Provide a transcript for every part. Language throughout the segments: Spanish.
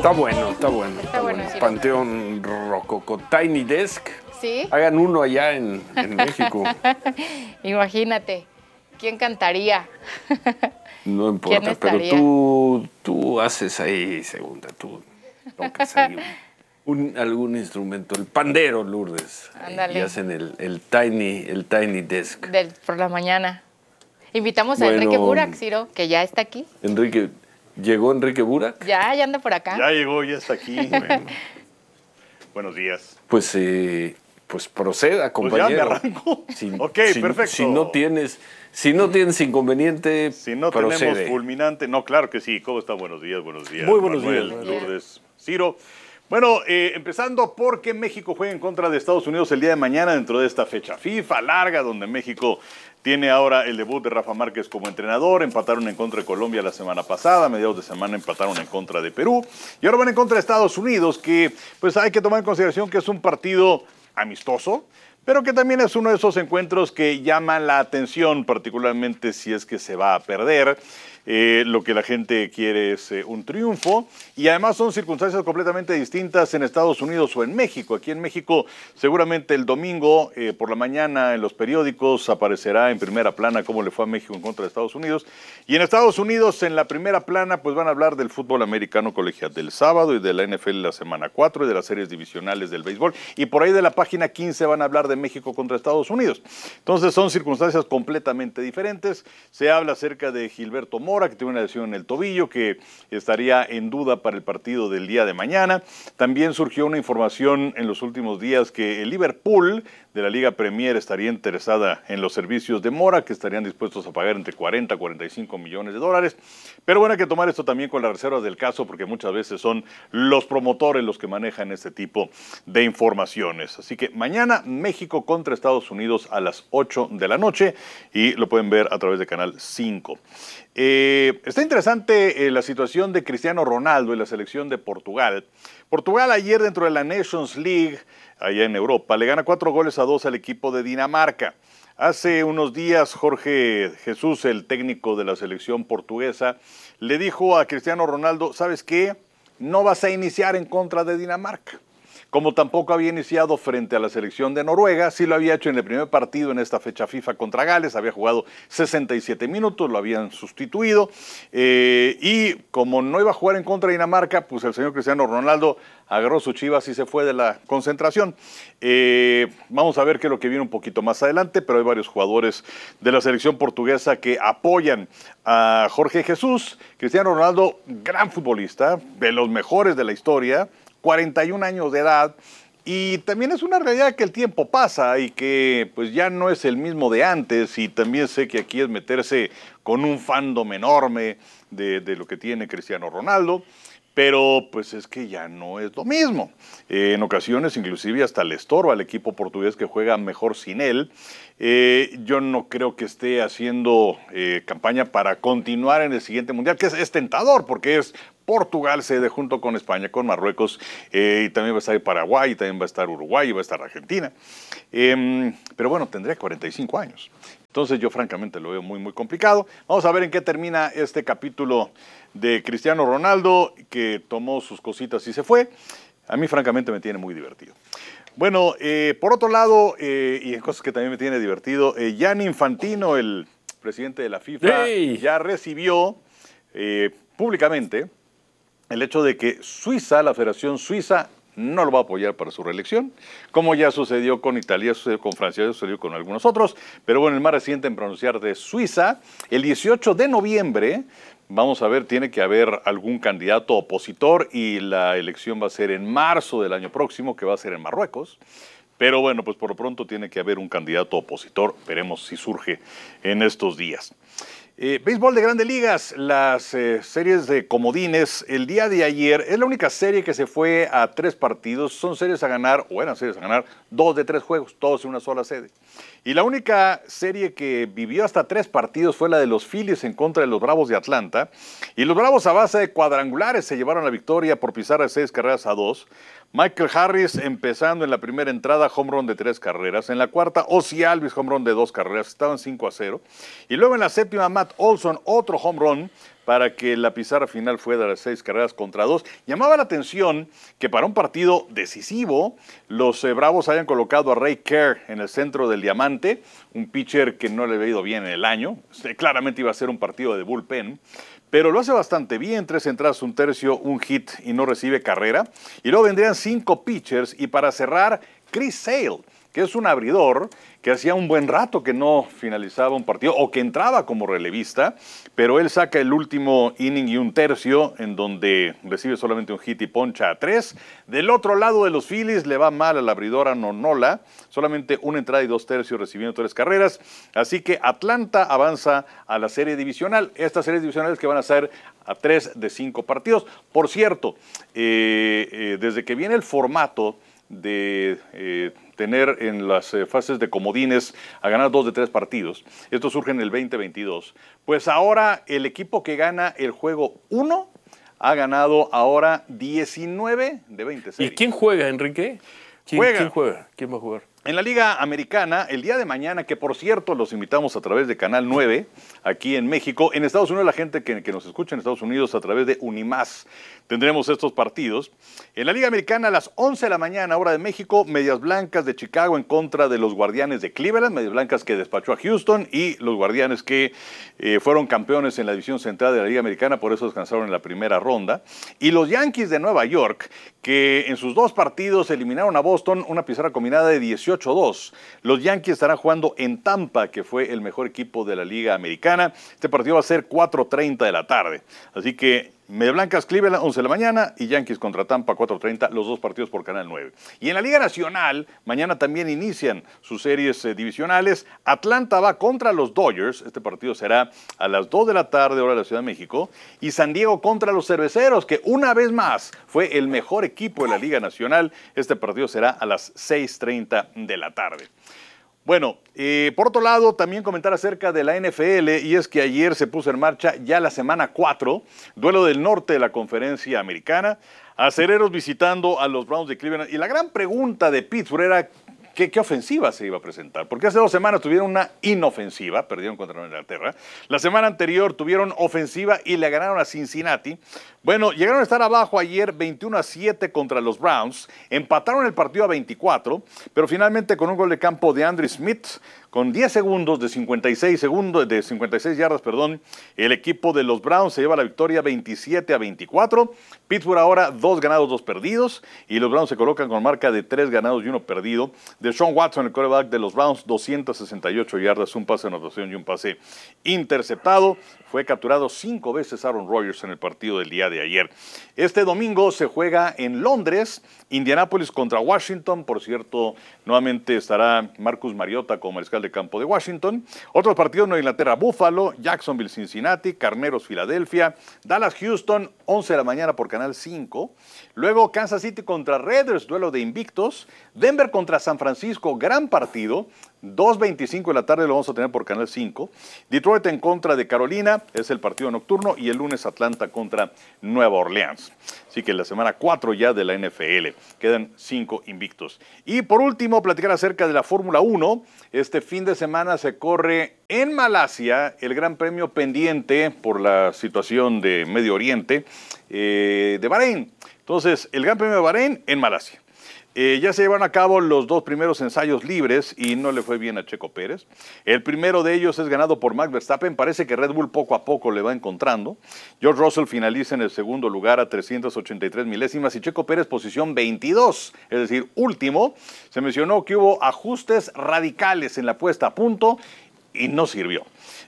Está bueno. Está bueno, Ciro. Panteón Rococo. Tiny Desk. ¿Sí? Hagan uno allá en México. Imagínate, ¿quién cantaría? No importa, ¿Quién pero estaría? tú haces ahí, segunda, tú tocas ahí algún instrumento, el pandero, Lourdes. Ándale. Y hacen el tiny desk. Por la mañana. Invitamos a Bueno, Enrique Burak, Ciro, que ya está aquí. ¿Llegó Enrique Burak? Ya anda por acá. Ya llegó, ya está aquí. Bueno. Buenos días. Pues proceda, compañero. Pues ya me arranco. Ok, perfecto. Si no tienes inconveniente, Si no procede. tenemos fulminante. No, claro que sí. ¿Cómo está? Buenos días, buenos días. Muy buenos Manuel, días. Lourdes, Ciro. Bueno, empezando porque México juega en contra de Estados Unidos el día de mañana dentro de esta fecha FIFA larga, donde México tiene ahora el debut de Rafa Márquez como entrenador. Empataron en contra de Colombia la semana pasada, a mediados de semana empataron en contra de Perú. Y ahora van en contra de Estados Unidos, que pues hay que tomar en consideración que es un partido amistoso, pero que también es uno de esos encuentros que llaman la atención, particularmente si es que se va a perder. Lo que la gente quiere es un triunfo, y además son circunstancias completamente distintas en Estados Unidos o en México. Aquí en México seguramente el domingo por la mañana en los periódicos aparecerá en primera plana cómo le fue a México en contra de Estados Unidos, y en Estados Unidos en la primera plana pues van a hablar del fútbol americano colegial del sábado y de la NFL la semana 4 y de las series divisionales del béisbol, y por ahí de la página 15 van a hablar de México contra Estados Unidos. Entonces son circunstancias completamente diferentes. Se habla acerca de Gilberto Mora, que tiene una lesión en el tobillo, que estaría en duda para el partido del día de mañana. También surgió una información en los últimos días que el Liverpool de la Liga Premier estaría interesada en los servicios de Mora, que estarían dispuestos a pagar entre 40 y 45 millones de dólares. Pero bueno, hay que tomar esto también con las reservas del caso, porque muchas veces son los promotores los que manejan este tipo de informaciones. Así que mañana México contra Estados Unidos a las 8 de la noche, y lo pueden ver a través de Canal 5. Está interesante la situación de Cristiano Ronaldo y la selección de Portugal. Portugal ayer dentro de la Nations League, allá en Europa, le gana 4-2 al equipo de Dinamarca. Hace unos días Jorge Jesús, el técnico de la selección portuguesa, le dijo a Cristiano Ronaldo, ¿sabes qué? No vas a iniciar en contra de Dinamarca. Como tampoco había iniciado frente a la selección de Noruega, sí lo había hecho en el primer partido en esta fecha FIFA contra Gales, había jugado 67 minutos, lo habían sustituido, y como no iba a jugar en contra de Dinamarca, pues el señor Cristiano Ronaldo agarró sus chivas y se fue de la concentración. Vamos a ver qué es lo que viene un poquito más adelante, pero hay varios jugadores de la selección portuguesa que apoyan a Jorge Jesús. Cristiano Ronaldo, gran futbolista, de los mejores de la historia, 41 años de edad, y también es una realidad que el tiempo pasa y que pues ya no es el mismo de antes, y también sé que aquí es meterse con un fandom enorme de lo que tiene Cristiano Ronaldo, pero pues es que ya no es lo mismo. En ocasiones inclusive hasta le estorba al equipo portugués, que juega mejor sin él. Yo no creo que esté haciendo campaña para continuar en el siguiente mundial, que es tentador, porque es Portugal sede junto con España, con Marruecos, y también va a estar Paraguay, y también va a estar Uruguay, y va a estar Argentina. Pero bueno, tendría 45 años. Entonces yo francamente lo veo muy, muy complicado. Vamos a ver en qué termina este capítulo de Cristiano Ronaldo, que tomó sus cositas y se fue. A mí francamente me tiene muy divertido. Bueno, por otro lado, y en cosas que también me tiene divertido, Gianni Infantino, el presidente de la FIFA, ¡Hey! ya recibió públicamente el hecho de que Suiza, la Federación Suiza, no lo va a apoyar para su reelección, como ya sucedió con Italia, sucedió con Francia, sucedió con algunos otros. Pero bueno, el más reciente en pronunciar de Suiza, el 18 de noviembre, vamos a ver, tiene que haber algún candidato opositor, y la elección va a ser en marzo del año próximo, que va a ser en Marruecos. Pero bueno, pues por lo pronto tiene que haber un candidato opositor, veremos si surge en estos días. Béisbol de Grandes Ligas, las series de comodines, el día de ayer es la única serie que se fue a 3 partidos, son series a ganar, o eran series a ganar, 2 de 3 juegos, todos en una sola sede. Y la única serie que vivió hasta 3 partidos fue la de los Phillies en contra de los Bravos de Atlanta, y los Bravos a base de cuadrangulares se llevaron la victoria por pizarra de 6-2. Michael Harris empezando en la primera entrada, home run de 3 carreras. En la cuarta, Ozzie Albies, home run de 2 carreras. Estaban 5-0. Y luego en la séptima, Matt Olson, otro home run para que la pizarra final fuera de 6 carreras contra 2. Llamaba la atención que para un partido decisivo, los Bravos hayan colocado a Ray Kerr en el centro del diamante, un pitcher que no le había ido bien en el año. Claramente iba a ser un partido de bullpen, pero lo hace bastante bien, 3 entradas, 1 tercio, un hit y no recibe carrera. Y luego vendrían 5 pitchers y para cerrar, Chris Sale, que es un abridor que hacía un buen rato que no finalizaba un partido o que entraba como relevista, pero él saca el último inning y 1 tercio en donde recibe solamente un hit y poncha a 3. Del otro lado de los Phillies le va mal al abridor a Nonola, solamente 1 entrada y 2 tercios recibiendo 3 carreras, así que Atlanta avanza a la serie divisional. Estas series divisionales que van a ser a 3 de 5 partidos. Por cierto, desde que viene el formato de tener en las fases de comodines a ganar 2 de 3 partidos. Esto surge en el 2022. Pues ahora el equipo que gana el juego 1 ha ganado ahora 19 de 20 series. ¿Y quién juega, Enrique? ¿Quién juega? ¿Quién va a jugar? En la Liga Americana, el día de mañana, que por cierto los invitamos a través de Canal 9, aquí en México, en Estados Unidos, la gente que nos escucha en Estados Unidos a través de Unimás, tendremos estos partidos. En la Liga Americana, a las 11 de la mañana, hora de México, Medias Blancas de Chicago en contra de los Guardianes de Cleveland, Medias Blancas que despachó a Houston y los Guardianes que fueron campeones en la división central de la Liga Americana, por eso descansaron en la primera ronda. Y los Yankees de Nueva York, que en sus 2 partidos eliminaron a Boston, una pizarra combinada de 18-2. Los Yankees estarán jugando en Tampa, que fue el mejor equipo de la Liga Americana. Este partido va a ser 4:30 de la tarde. Así que Medias Blancas, Cleveland, 11 de la mañana, y Yankees contra Tampa, 4:30, los 2 partidos por Canal 9. Y en la Liga Nacional, mañana también inician sus series divisionales. Atlanta va contra los Dodgers, este partido será a las 2 de la tarde, hora de la Ciudad de México. Y San Diego contra los Cerveceros, que una vez más fue el mejor equipo de la Liga Nacional. Este partido será a las 6:30 de la tarde. Bueno, por otro lado, también comentar acerca de la NFL, y es que ayer se puso en marcha ya la semana 4, duelo del norte de la conferencia americana, Acereros visitando a los Browns de Cleveland, y la gran pregunta de Pittsburgh era ¿qué ofensiva se iba a presentar? Porque hace 2 semanas tuvieron una inofensiva, perdieron contra Nueva Inglaterra. La semana anterior tuvieron ofensiva y le ganaron a Cincinnati. Bueno, llegaron a estar abajo ayer 21-7 contra los Browns. Empataron el partido a 24, pero finalmente con un gol de campo de Andrew Smith, con 10 segundos de 56 yardas, el equipo de los Browns se lleva la victoria 27-24. Pittsburgh ahora 2 ganados, 2 perdidos, y los Browns se colocan con marca de 3 ganados y 1 perdido. Deshaun Watson, el quarterback de los Browns, 268 yardas, un pase de anotación y un pase interceptado. Fue capturado 5 veces Aaron Rodgers en el partido del día de ayer. Este domingo se juega en Londres, Indianápolis contra Washington. Por cierto, nuevamente estará Marcus Mariota como mariscal de campo de Washington. Otros partidos: Nueva Inglaterra, Buffalo, Jacksonville, Cincinnati, Carneros, Filadelfia, Dallas, Houston, 11 de la mañana por Canal 5. Luego Kansas City contra Raiders, duelo de invictos. Denver contra San Francisco, gran partido. 2:25 de la tarde lo vamos a tener por Canal 5. Detroit en contra de Carolina, es el partido nocturno, y el lunes Atlanta contra Nueva Orleans. Así que la semana 4 ya de la NFL, quedan 5 invictos. Y por último, platicar acerca de la Fórmula 1. Este fin de semana se corre en Malasia el Gran Premio pendiente por la situación de Medio Oriente de Bahrein. Entonces, el Gran Premio de Bahrein en Malasia. Ya se llevaron a cabo los 2 primeros ensayos libres y no le fue bien a Checo Pérez. El primero de ellos es ganado por Max Verstappen. Parece que Red Bull poco a poco le va encontrando. George Russell finaliza en el segundo lugar a 383 milésimas y Checo Pérez posición 22, es decir, último. Se mencionó que hubo ajustes radicales en la puesta a punto y no sirvió.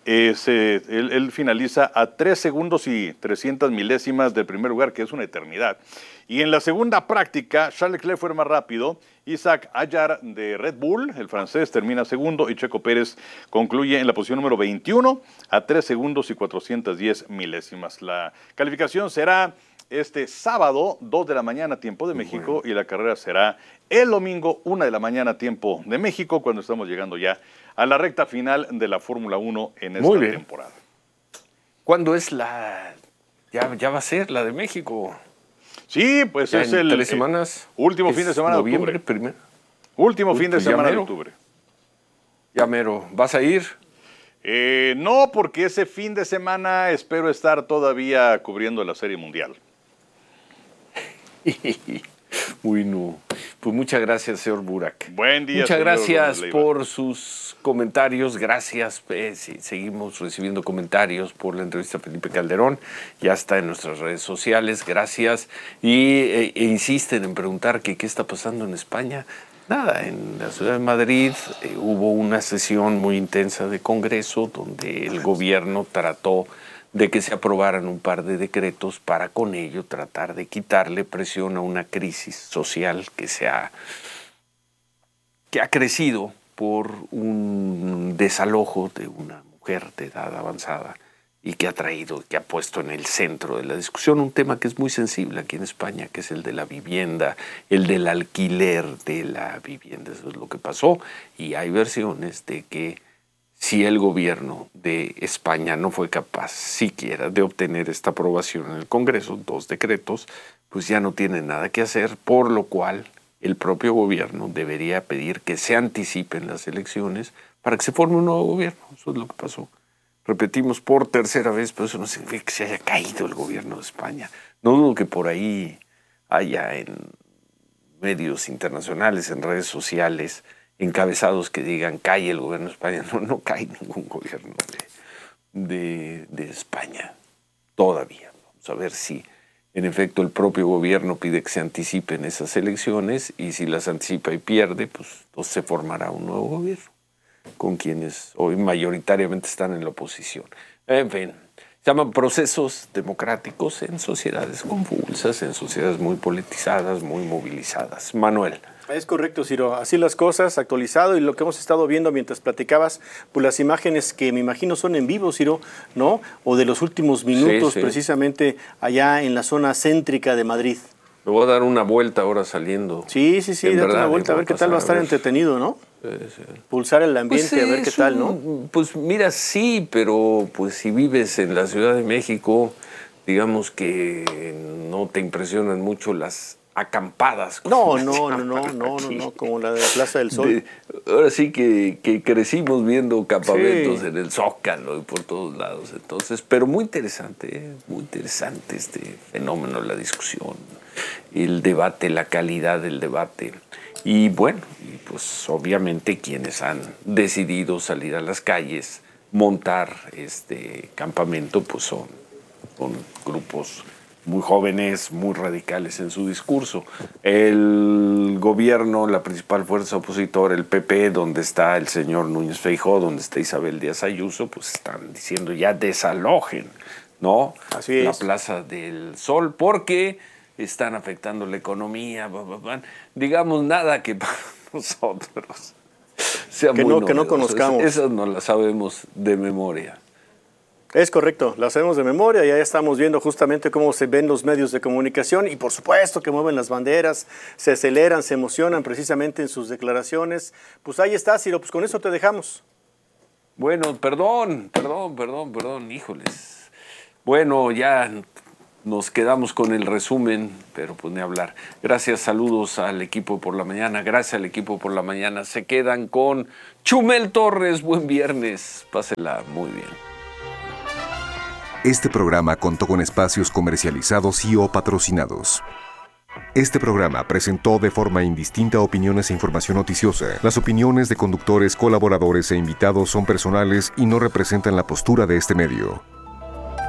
Él finaliza a 3 segundos y 300 milésimas del primer lugar, que es una eternidad. Y en la segunda práctica, Charles Leclerc fue más rápido. Isaac Ayar de Red Bull, el francés, termina segundo y Checo Pérez concluye en la posición número 21 a 3 segundos y 410 milésimas. La calificación será este sábado, 2 de la mañana, tiempo de México, y la carrera será el domingo, 1 de la mañana, tiempo de México, cuando estamos llegando ya a la recta final de la Fórmula 1 en esta temporada. ¿Cuándo es la...? Ya va a ser la de México. Sí, pues ya es en el 3 semanas. Último fin de semana de octubre. Primero. Último fin de semana de octubre. Ya mero. ¿Vas a ir? No, porque ese fin de semana espero estar todavía cubriendo la Serie Mundial. Uy, no. Pues muchas gracias, señor Burak. Buen día, muchas señor gracias Leiva. por sus comentarios. Gracias. Sí, seguimos recibiendo comentarios por la entrevista a Felipe Calderón. Ya está en nuestras redes sociales. Gracias. Y insisten en preguntar qué está pasando en España. Nada, en la ciudad de Madrid hubo una sesión muy intensa de Congreso donde el gobierno trató de que se aprobaran un par de decretos para con ello tratar de quitarle presión a una crisis social que ha crecido por un desalojo de una mujer de edad avanzada y que ha puesto en el centro de la discusión un tema que es muy sensible aquí en España, que es el de la vivienda, el del alquiler de la vivienda. Eso es lo que pasó, y hay versiones de que si el gobierno de España no fue capaz siquiera de obtener esta aprobación en el Congreso, 2 decretos, pues ya no tiene nada que hacer, por lo cual el propio gobierno debería pedir que se anticipen las elecciones para que se forme un nuevo gobierno. Eso es lo que pasó. Repetimos por tercera vez, pero eso no significa que se haya caído el gobierno de España. No dudo que por ahí haya en medios internacionales, en redes sociales, encabezados que digan cae el gobierno de España. No cae ningún gobierno de España todavía. Vamos a ver si en efecto el propio gobierno pide que se anticipen esas elecciones, y si las anticipa y pierde, pues entonces se formará un nuevo gobierno con quienes hoy mayoritariamente están en la oposición. En fin, se llaman procesos democráticos en sociedades convulsas, en sociedades muy politizadas, muy movilizadas. Manuel. Es correcto, Ciro. Así las cosas, actualizado, y lo que hemos estado viendo mientras platicabas, pues las imágenes que me imagino son en vivo, Ciro, ¿no? O de los últimos minutos, sí. Precisamente allá en la zona céntrica de Madrid. Me voy a dar una vuelta ahora saliendo. Sí, date una vuelta a ver qué tal va a estar ver. Entretenido, ¿no? Sí. Pulsar el ambiente, Pues a ver qué tal, ¿no? Pues mira, sí, pero pues si vives en la Ciudad de México, digamos que no te impresionan mucho las acampadas. No, como la de la Plaza del Sol. Ahora sí que crecimos viendo campamentos Sí. en el Zócalo y por todos lados. Entonces, pero muy interesante este fenómeno, la discusión, el debate, la calidad del debate. Y bueno, pues obviamente quienes han decidido salir a las calles, montar este campamento, pues son grupos muy jóvenes, muy radicales en su discurso. El gobierno, la principal fuerza opositora, el PP, donde está el señor Núñez Feijóo, donde está Isabel Díaz Ayuso, pues están diciendo ya desalojen, ¿no? Así es. La Plaza del Sol, porque están afectando la economía, digamos, nada que para nosotros sea Que muy no novedoso. conozcamos. Esas no las sabemos de memoria. Es correcto, lo hacemos de memoria, ya estamos viendo justamente cómo se ven los medios de comunicación, y por supuesto que mueven las banderas, se aceleran, se emocionan precisamente en sus declaraciones. Pues ahí está, Ciro, pues con eso te dejamos. Bueno, perdón, híjoles. Bueno, ya nos quedamos con el resumen, pero pues ni hablar. Gracias, saludos al equipo Por la Mañana, gracias al equipo Por la Mañana. Se quedan con Chumel Torres, buen viernes, pásela muy bien. Este programa contó con espacios comercializados y o patrocinados. Este programa presentó de forma indistinta opiniones e información noticiosa. Las opiniones de conductores, colaboradores e invitados son personales y no representan la postura de este medio.